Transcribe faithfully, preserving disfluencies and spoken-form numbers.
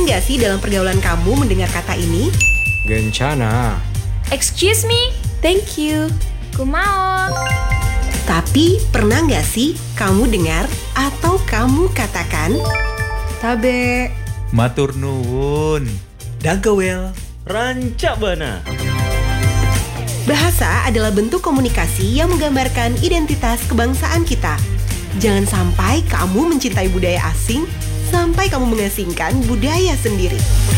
nggak sih dalam pergaulan kamu mendengar kata ini? Gencana. Excuse me, Thank you. kumaon. Tapi pernah nggak sih kamu dengar atau kamu katakan, Tabe. Matur nuwun. Dagawel, rancak bana. bahasa adalah bentuk komunikasi yang menggambarkan identitas kebangsaan kita. Jangan sampai kamu mencintai budaya asing sampai kamu mengasingkan budaya sendiri.